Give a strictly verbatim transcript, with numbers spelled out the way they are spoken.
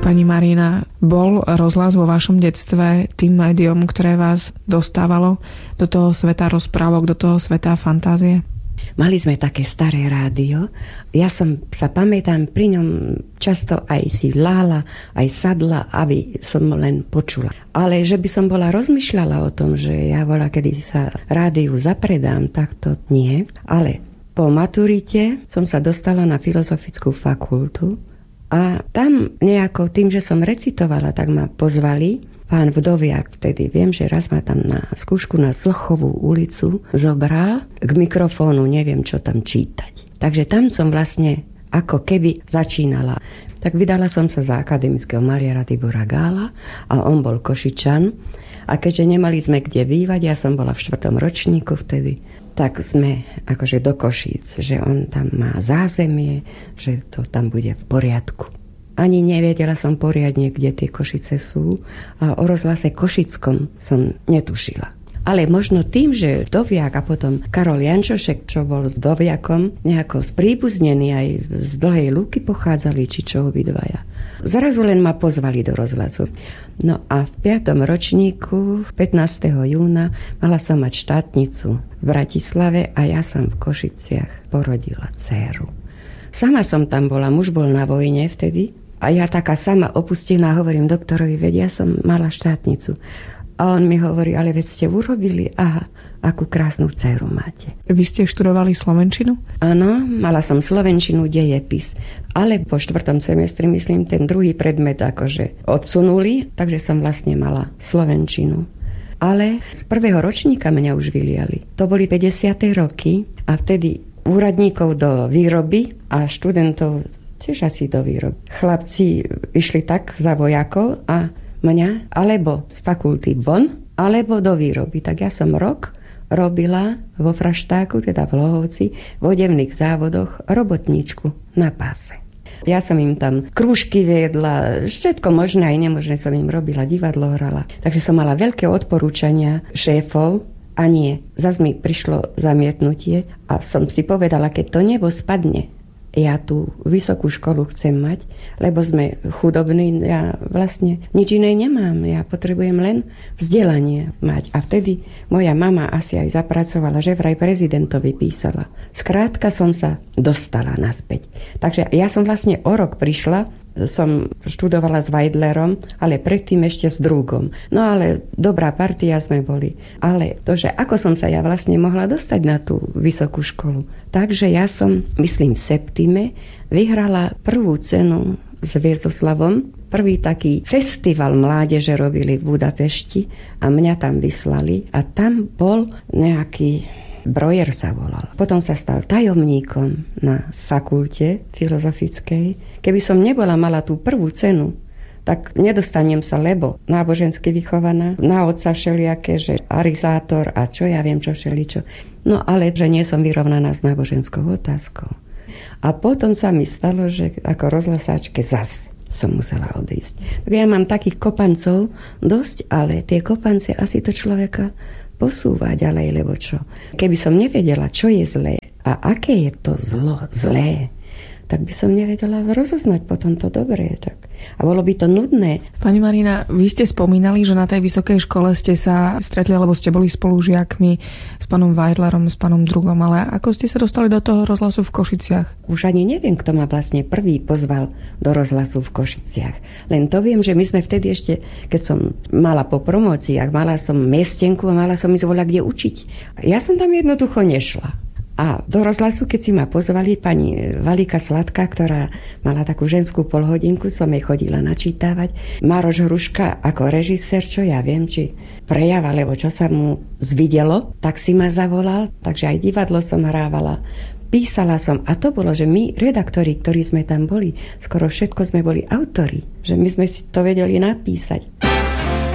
Pani Marina, bol rozhlas vo vašom detstve tým médium, ktoré vás dostávalo do toho sveta rozprávok, do toho sveta fantázie? Mali sme také staré rádio. Ja som sa pamätám, pri ňom často aj si lála, aj sadla, aby som len počula. Ale že by som bola rozmýšľala o tom, že ja bola, kedy sa rádiu zapredám, tak to nie. Ale po maturite som sa dostala na filozofickú fakultu a tam nejako tým, že som recitovala, tak ma pozvali. Pán Vdoviak vtedy, viem, že raz ma tam na skúšku na Zochovú ulicu zobral k mikrofónu, neviem, čo tam čítať. Takže tam som vlastne ako keby začínala. Tak vydala som sa za akademického maliara Tibora Gála a on bol Košičan. A keďže nemali sme kde bývať, ja som bola v štvrtom ročníku vtedy, tak sme akože do Košíc, že on tam má zázemie, že to tam bude v poriadku. Ani nevedela som poriadne, kde tie Košice sú a o rozhlase košickom som netušila. Ale možno tým, že Vdoviak a potom Karol Jančošek, čo bol s Vdoviakom, nejako spríbuznený aj z Dlhej Lúky pochádzali, či čo obidvaja. Zrazu len ma pozvali do rozhlasu. No a v piatom ročníku, pätnásteho júna, mala som mať štátnicu v Bratislave a ja som v Košiciach porodila dcéru. Sama som tam bola, muž bol na vojne vtedy. A ja taká sama opustená hovorím doktorovi, veď ja som mala štátnicu. A on mi hovorí, ale veď ste urobili, aha, akú krásnu dceru máte. Vy ste študovali slovenčinu? Áno, mala som slovenčinu, dejepis. Ale po štvrtom semestri, myslím, ten druhý predmet akože odsunuli, takže som vlastne mala slovenčinu. Ale z prvého ročníka mňa už vyliali. To boli päťdesiate roky a vtedy úradníkov do výroby a študentov tiež asi do výroby. Chlapci išli tak za vojakov a mňa alebo z fakulty von, alebo do výroby. Tak ja som rok robila vo Fraštáku, teda v Lohovci, v odevných závodoch robotníčku na páse. Ja som im tam krúžky viedla, všetko možné aj nemožné som im robila, divadlo hrala. Takže som mala veľké odporúčania šéfov a nie. Zas mi prišlo zamietnutie a som si povedala, keď to nebo spadne, ja tú vysokú školu chcem mať, lebo sme chudobní, ja vlastne nič iné nemám, ja potrebujem len vzdelanie mať. A vtedy moja mama asi aj zapracovala, že vraj prezidentovi písala. Skrátka som sa dostala naspäť. Takže ja som vlastne o rok prišla, som študovala s Weidlerom, ale predtým ešte s Drúgom. No ale dobrá partia sme boli. Ale to, že ako som sa ja vlastne mohla dostať na tú vysokú školu. Takže ja som, myslím v septime, vyhrala prvú cenu s Hviezdoslavom. Prvý taký festival mládeže robili v Budapešti a mňa tam vyslali a tam bol nejaký Brojer sa volal. Potom sa stal tajomníkom na fakulte filozofickej. Keby som nebola mala tú prvú cenu, tak nedostanem sa, lebo nábožensky vychovaná, na otca všelijaké, že arizátor a čo ja viem, čo všeličo. No ale, že nie som vyrovnaná s náboženskou otázkou. A potom sa mi stalo, že ako rozhlasáčke zas som musela odísť. Tak ja mám takých kopancov dosť, ale tie kopance asi to človeka posúva ďalej, lebo čo? Keby som nevedela, čo je zlé a aké je to zlo, zlé, tak by som nevedela rozoznať potom to dobré. Tak. A bolo by to nudné. Pani Marina, vy ste spomínali, že na tej vysokej škole ste sa stretli, alebo ste boli spolužiakmi s pánom Weidlerom, s pánom Drugom, ale ako ste sa dostali do toho rozhlasu v Košiciach? Už ani neviem, kto ma vlastne prvý pozval do rozhlasu v Košiciach. Len to viem, že my sme vtedy ešte, keď som mala po promóciách, mala som miestenku a mala som ísť voľa kde učiť. Ja som tam jednoducho nešla. A do rozhlasu, keď si ma pozvali pani Valika Sladká, ktorá mala takú ženskú polhodinku, som jej chodila načítavať. Maroš Hruška ako režisér, čo ja viem, či prejav, alebo čo sa mu zvidelo, tak si ma zavolal. Takže aj divadlo som hrávala. Písala som a to bolo, že my, redaktori, ktorí sme tam boli, skoro všetko sme boli autori, že my sme si to vedeli napísať.